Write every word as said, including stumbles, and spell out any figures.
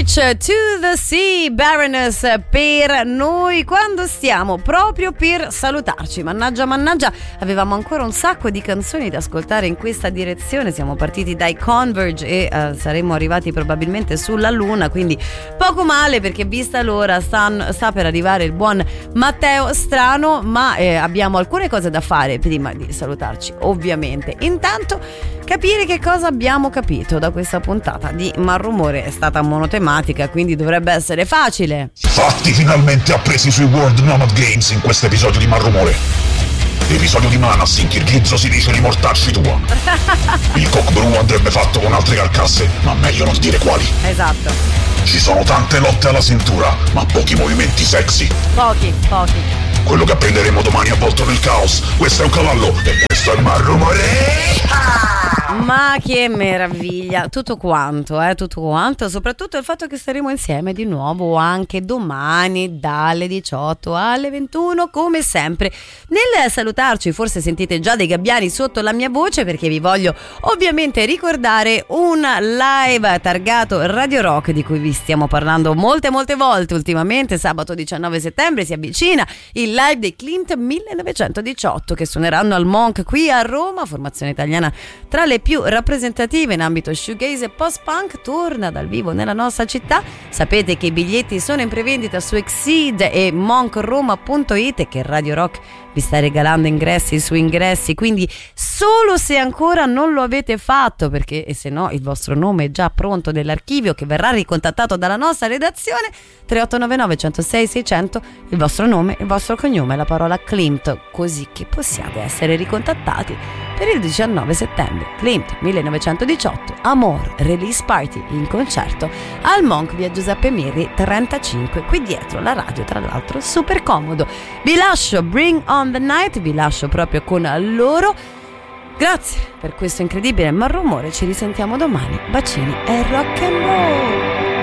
Beach to the Sea, Baroness per noi quando stiamo proprio per salutarci. Mannaggia mannaggia, avevamo ancora un sacco di canzoni da ascoltare in questa direzione. Siamo partiti dai Converge e uh, saremmo arrivati probabilmente sulla luna, quindi poco male, perché vista l'ora sta, sta per arrivare il buon Matteo Strano, ma eh, abbiamo alcune cose da fare prima di salutarci, ovviamente. Intanto capire che cosa abbiamo capito da questa puntata di Malrumore. È stata monotematica, quindi dovrebbe essere facile. Fatti finalmente appresi sui World Nomad Games in questo episodio di Malrumore. L'episodio di Manas in kirghizzo si dice di mortacci tua. Il cockbrew andrebbe fatto con altre carcasse, ma meglio non dire quali. Esatto. Ci sono tante lotte alla cintura, ma pochi movimenti sexy. Pochi, pochi. Quello che apprenderemo domani avvolto nel caos. Questo è un cavallo e questo è Malrumore. Ma che meraviglia, tutto quanto, eh, tutto quanto, soprattutto il fatto che staremo insieme di nuovo anche domani dalle diciotto alle ventuno, come sempre. Nel salutarci forse sentite già dei gabbiani sotto la mia voce, perché vi voglio ovviamente ricordare un live targato Radio Rock di cui vi stiamo parlando molte molte volte ultimamente. Sabato diciannove settembre si avvicina il live dei Clint millenovecentodiciotto, che suoneranno al Monk qui a Roma, formazione italiana tra le più rappresentative in ambito shoegaze e post-punk, torna dal vivo nella nostra città. Sapete che i biglietti sono in prevendita su Exceed e monk roma punto it e che Radio Rock vi sta regalando ingressi su ingressi, quindi solo se ancora non lo avete fatto, perché e se no il vostro nome è già pronto nell'archivio che verrà ricontattato dalla nostra redazione. Tre otto nove nove uno zero sei sei zero zero, il vostro nome, il vostro cognome, la parola Klimt, così che possiate essere ricontattati per il diciannove settembre. Klimt millenovecentodiciotto, Amor Release Party in concerto al Monk via Giuseppe Mirri trentacinque, qui dietro la radio, tra l'altro super comodo. Vi lascio Bring on the Night, vi lascio proprio con loro. Grazie per questo incredibile Malrumore, ci risentiamo domani. Bacini e rock and roll.